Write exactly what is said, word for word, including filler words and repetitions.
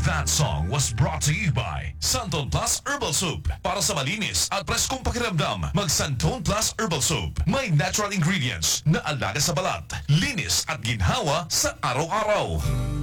That song was brought to you by Santon Plus Herbal Soup. Para sa malinis at preskong pakiramdam, mag Santon Plus Herbal Soup. May natural ingredients na alaga sa balat, linis at ginhawa sa araw-araw.